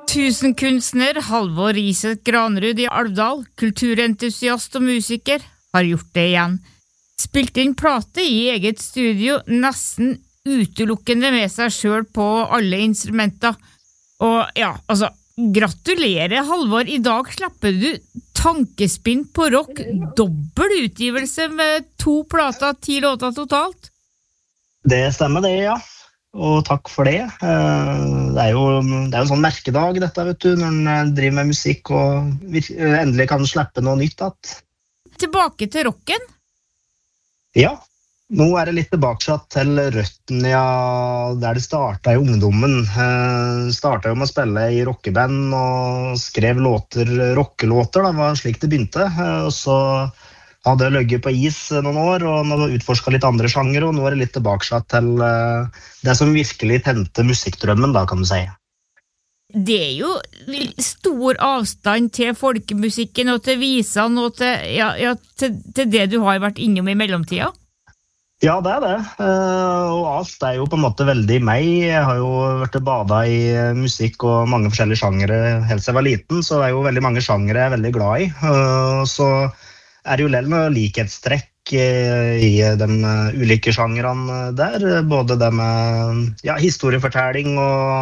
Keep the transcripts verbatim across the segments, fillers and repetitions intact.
Tusenkunstner Halvor Riset Granerud i Alvdal, kulturentusiast og musiker, har gjort det igjen. Spilt inn plate i eget studio, nesten utelukkende med seg selv på alle instrumenter. Og ja, altså, gratulerer Halvor, i dag slipper du tankespinn på rock, dobbel utgivelse med to plater, ti låter totalt. Det stemmer det, ja. Og takk for det. Det er jo, det er jo en sånn merkedag dette, vet du, når man driver med musikk og endelig kan slippe noe nytt. At... Tilbake til rocken? Ja, nå er det litt tilbake til røtten, ja, der det startet i ungdommen. Jeg startet jo med å spille i rockeband og skrev låter, rockelåter, da, var slik det begynte. Og så hadde jeg løgget på is noen år, og nå utforsket litt andre sjanger, og nå er det litt tilbake til det som virkelig tente musikkdrømmen, da, kan du si. Det er jo stor avstand til folkemusikken, og til visene, og til, ja, ja, til, til det du har vært innom i mellomtida. Ja, det er det. Og alt er jo på en måte veldig meg. Jeg har jo vært badet i musikk og mange forskjellige sjangere helt siden jeg var liten, så det er jo veldig mange sjangere jeg er veldig glad i. Så er det jo lell med likhetstrekk i de ulike sjangerene der, både det med ja, historiefortelling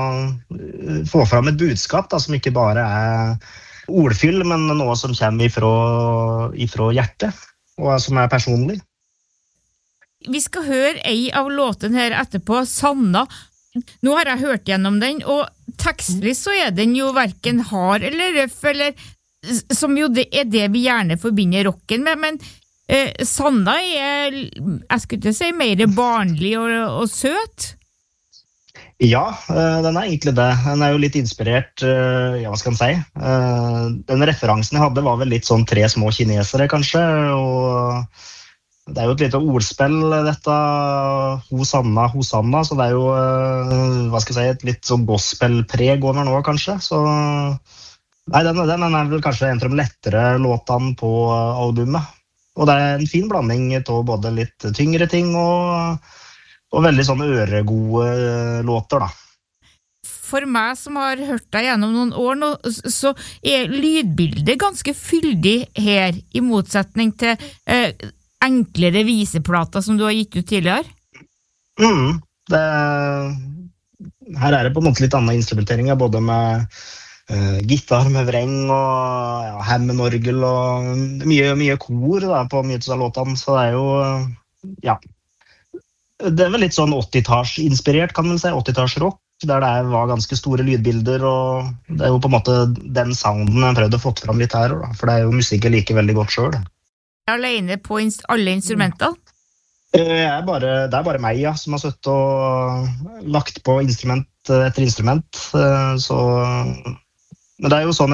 og få fram et budskap da, som ikke bare er ordfyll, men noe som kommer ifra, ifra hjertet, og som er personlig. Vi skal høre ei av låten her etterpå, Sanna. Nå har jeg hørt gjennom den, og tekstlig så er den jo hverken hard eller røff, eller som jo det er det vi gjerne forbinder rocken med, men eh, Sanna er, jeg skulle ikke si, mer barnlig og, og søt. Ja, den er egentlig det. Den er jo litt inspirert, ja, hva skal man si? Den referansen jeg hadde var vel litt sånn tre små kinesere, kanskje, og det er jo et lite ordspill, dette, Hosanna, Hosanna, så det er jo, hva skal jeg si, et litt sånn gospel-preg over nå, kanskje, så... Nei, den, den er vel kanskje en av de lettere låtene på albumet. Og det er en fin blanding av både litt tyngre ting og, og veldig sånne øregode låter, da. For meg som har hørt deg gjennom noen år nå, så er lydbildet ganske fyldig her, i motsetning til eh, enklere viseplater som du har gitt ut tidligere. Mm, det, her er det på en måte litt annen instrumentering, både med Uh, gitar med vreng og ja, hemmenorgel og mye, mye kor da, på mye av låtene, så det er jo, uh, ja, det er vel litt sånn åttitalls inspirert, kan man si, åttitalls rock, der det var ganske store lydbilder, og det er jo på en måte den sounden jeg prøvde å få fram litt her, da, for det er jo musikk jeg liker veldig godt selv. Alene på inst- alle instrumenter? Uh, jeg er bare, det er bare meg, ja, som har suttet og lagt på instrument etter instrument, uh, så... Men det er jo sånn